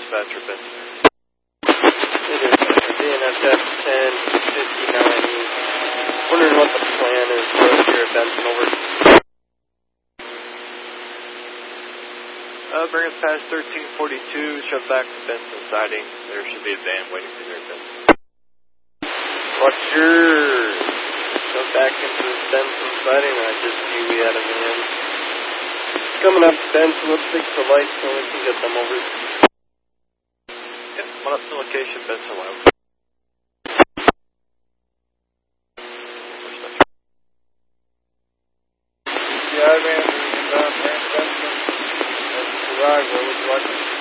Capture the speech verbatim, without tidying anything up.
dispatcher, Benson. It is D N S F ten fifty-nine. Wondering what the plan is for us here at Benson, over. Uh, bring us past thirteen forty-two, shove back to Benson siding. There should be a van waiting for you there, Benson. Roger. Go back into this Benson siding. I just see we had a van. Coming up to Benson, let's fix the lights so we can get them over. Yep, one up to location, Benson Wild. Yeah, I ran inbound, ran Benson. That's the ride. What would you like?